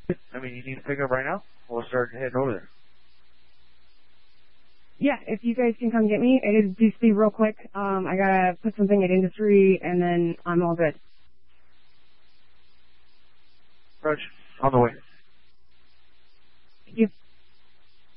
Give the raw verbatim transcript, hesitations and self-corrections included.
I mean, you need to pick up right now? We'll start heading over there. Yeah, if you guys can come get me, it'd just be real quick. Um, I gotta put something at industry, and then I'm all good. Roger. On the way.